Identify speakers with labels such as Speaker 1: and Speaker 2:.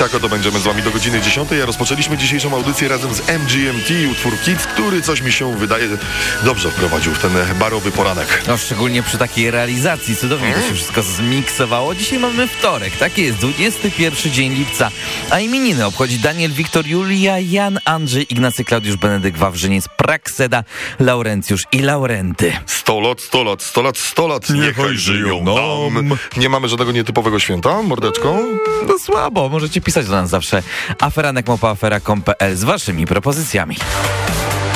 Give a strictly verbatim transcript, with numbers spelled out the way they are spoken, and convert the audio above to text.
Speaker 1: tak oto będziemy z wami do godziny dziesiątej, a rozpoczęliśmy dzisiejszą audycję razem z M G M T, utwór Kids, który coś mi się wydaje dobrze wprowadził w ten barowy poranek.
Speaker 2: No szczególnie przy takiej realizacji, cudownie to się wszystko zmiksowało. Dzisiaj mamy wtorek, tak jest, dwudziesty pierwszy dzień lipca, a imieniny obchodzi Daniel, Wiktor, Julia, Jan, Andrzej, Ignacy, Klaudiusz, Benedykt, Wawrzyniec, Prakseda, Laurencjusz i Laurenty.
Speaker 1: Sto lat, sto lat, sto lat, sto lat, niechaj żyją nam. Nie mamy żadnego nietypowego święta, mordeczką?
Speaker 2: No słabo, możecie pisać do nas zawsze aferanek małpa afera kropka com kropka pe el z waszymi propozycjami.